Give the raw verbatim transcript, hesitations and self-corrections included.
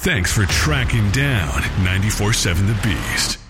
Thanks for tracking down ninety-four seven The Beast.